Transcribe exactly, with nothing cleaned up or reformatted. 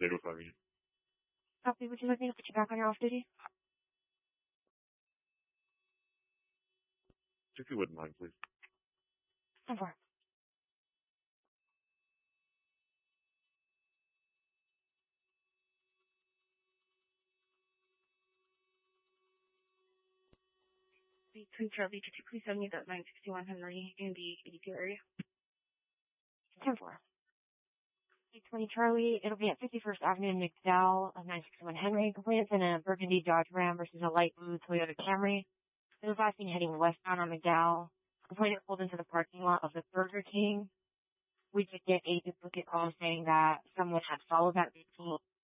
eight oh five Union. Copy. Would you like me to put you back on your off duty? If you wouldn't mind, please. ten four. Between Charlie, could you please send me that nine sixty-one Henry in the eighty-two area? ten four. eight twenty Charlie, it'll be at fifty-first Avenue in McDowell, of nine sixty-one Henry. Complainant's in a burgundy Dodge Ram versus a light blue Toyota Camry. It was last seen heading westbound on McDowell. Complainant pulled into the parking lot of the Burger King. We did get a duplicate call saying that someone had followed that vehicle